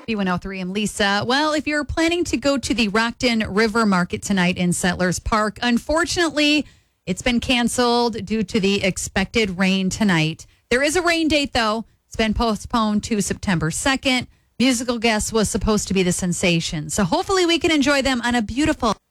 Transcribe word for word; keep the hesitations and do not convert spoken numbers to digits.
B one oh three, I'm Lisa. Well, if you're planning to go to the Rockton River Market tonight in Settlers Park, unfortunately, it's been canceled due to the expected rain tonight. There is a rain date, though. It's been postponed to September second. Musical guest was supposed to be the Sensation. So hopefully we can enjoy them on a beautiful